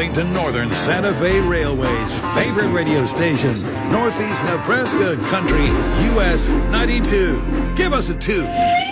listening to Northern Santa Fe Railway's favorite radio station, Northeast Nebraska Country, US 92. Give us a toot.